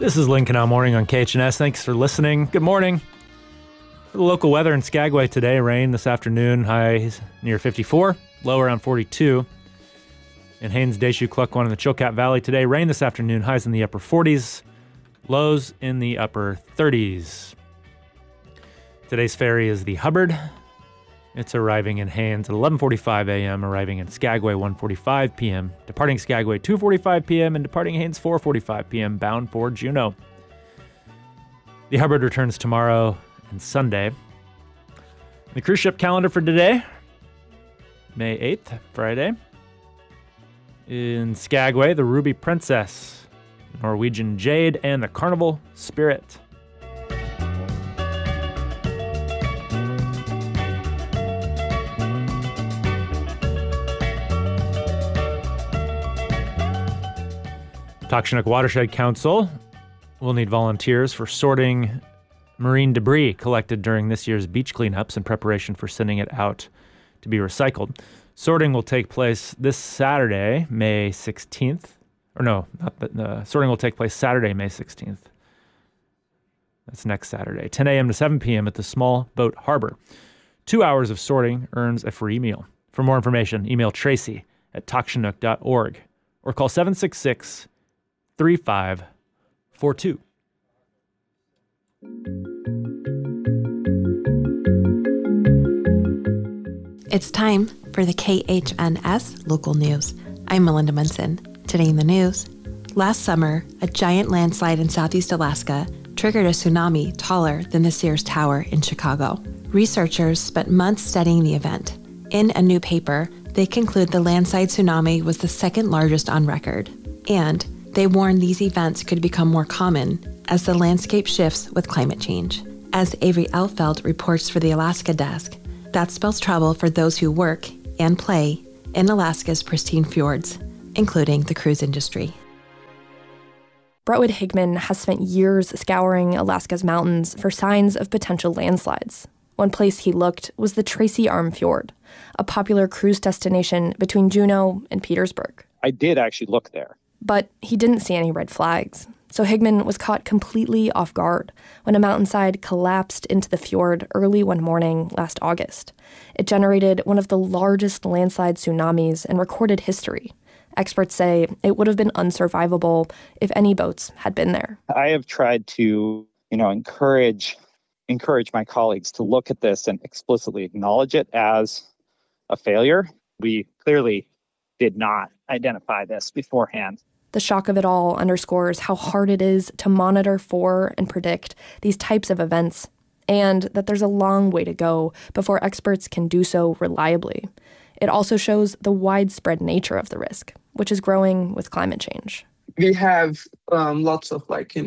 This is Lincoln Out Morning on KHNS. Thanks for listening. Good morning. For the local weather in Skagway today, rain this afternoon, highs near 54, low around 42. In Haines, Deschutes, Klukwan, and the Chilkat Valley today, rain this afternoon, highs in the upper 40s, lows in the upper 30s. Today's ferry is the Hubbard. It's arriving in Haines at 11:45 a.m., arriving in Skagway 1:45 p.m., departing Skagway 2:45 p.m., and departing Haines 4:45 p.m., bound for Juneau. The Hubbard returns tomorrow and Sunday. The cruise ship calendar for today, May 8th, Friday. In Skagway, the Ruby Princess, Norwegian Jade, and the Carnival Spirit. Takshunuk Watershed Council will need volunteers for sorting marine debris collected during this year's beach cleanups in preparation for sending it out to be recycled. Sorting will take place this Saturday, May 16th. Sorting will take place Saturday, May 16th. That's next Saturday, 10 a.m. to 7 p.m. at the Small Boat Harbor. 2 hours of sorting earns a free meal. For more information, email Tracy at takshunuk.org or call 766-3542. It's time for the KHNS local news. I'm Melinda Munson. Today in the news, last summer, a giant landslide in southeast Alaska triggered a tsunami taller than the Sears Tower in Chicago. Researchers spent months studying the event. In a new paper, they conclude the landslide tsunami was the second largest on record, and they warn these events could become more common as the landscape shifts with climate change. As Avery Elfeld reports for the Alaska Desk, that spells trouble for those who work and play in Alaska's pristine fjords, including the cruise industry. Brentwood Higman has spent years scouring Alaska's mountains for signs of potential landslides. One place he looked was the Tracy Arm Fjord, a popular cruise destination between Juneau and Petersburg. I did actually look there. But he didn't see any red flags. So Higman was caught completely off guard when a mountainside collapsed into the fjord early one morning last August. It generated one of the largest landslide tsunamis in recorded history. Experts say it would have been unsurvivable if any boats had been there. I have tried to, encourage my colleagues to look at this and explicitly acknowledge it as a failure. We clearly did not identify this beforehand. The shock of it all underscores how hard it is to monitor for and predict these types of events, and that there's a long way to go before experts can do so reliably. It also shows the widespread nature of the risk, which is growing with climate change. We have lots of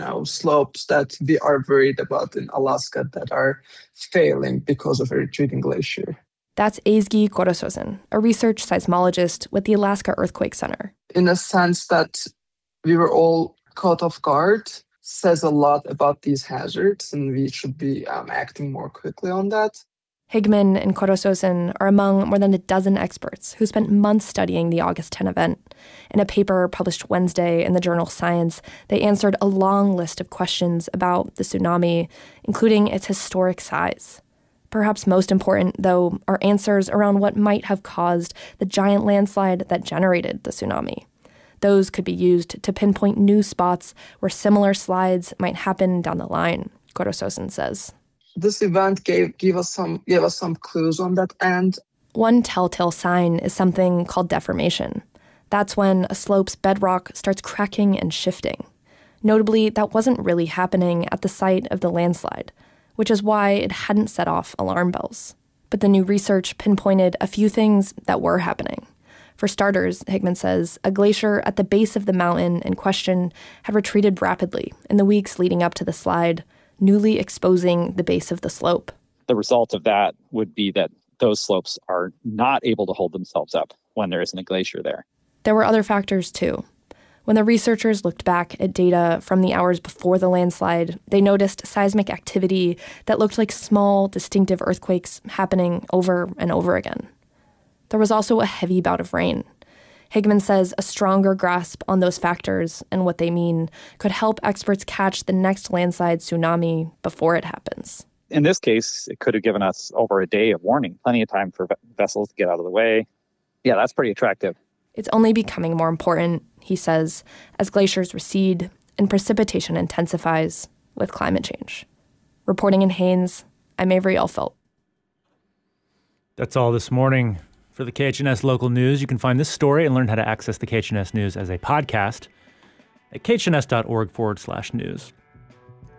slopes that we are worried about in Alaska that are failing because of a retreating glacier. That's Ezgi Korososen, a research seismologist with the Alaska Earthquake Center. In a sense that we were all caught off guard says a lot about these hazards, and we should be acting more quickly on that. Higman and Korososen are among more than a dozen experts who spent months studying the August 10 event. In a paper published Wednesday in the journal Science, they answered a long list of questions about the tsunami, including its historic size. Perhaps most important, though, are answers around what might have caused the giant landslide that generated the tsunami. Those could be used to pinpoint new spots where similar slides might happen down the line, Korososen says. This event gave us some clues on that end. One telltale sign is something called deformation. That's when a slope's bedrock starts cracking and shifting. Notably, that wasn't really happening at the site of the landslide, which is why it hadn't set off alarm bells. But the new research pinpointed a few things that were happening. For starters, Higman says, a glacier at the base of the mountain in question had retreated rapidly in the weeks leading up to the slide, newly exposing the base of the slope. The result of that would be that those slopes are not able to hold themselves up when there isn't a glacier there. There were other factors, too. When the researchers looked back at data from the hours before the landslide, they noticed seismic activity that looked like small, distinctive earthquakes happening over and over again. There was also a heavy bout of rain. Higman says a stronger grasp on those factors and what they mean could help experts catch the next landslide tsunami before it happens. In this case, it could have given us over a day of warning, plenty of time for vessels to get out of the way. Yeah, that's pretty attractive. It's only becoming more important, he says, as glaciers recede and precipitation intensifies with climate change. Reporting in Haines, I'm Avery Elfelt. That's all this morning. For the KHNS local news, you can find this story and learn how to access the KHNS news as a podcast at khns.org/news.